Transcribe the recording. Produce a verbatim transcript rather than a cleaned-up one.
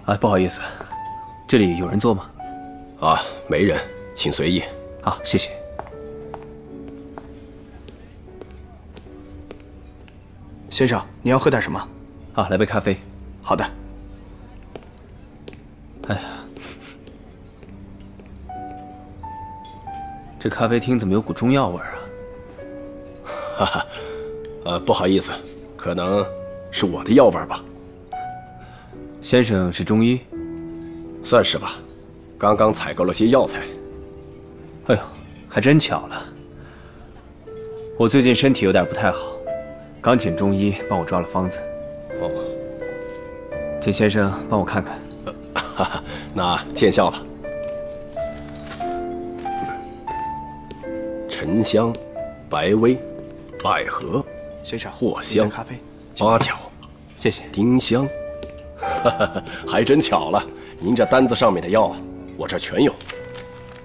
啊，不好意思，这里有人坐吗？ 啊，没人，请随意。 好，谢谢。 先生，你要喝点什么？ 啊，来杯咖啡。 好的。 哎呀，这咖啡厅怎么有股中药味儿啊？ 哈哈，呃，不好意思，可能是我的药味吧。 先生是中医？ 算是吧，刚刚采购了些药材。 哎呦，还真巧了。我最近身体有点不太好，刚请中医帮我抓了方子。 哦， 请先生帮我看看。 呃哈哈，那见笑了。沉香、白薇、百合、 先生， 藿香、 咖啡、 八角， 谢谢。 丁香，哈哈，还真巧了，您这单子上面的药啊，我这全有。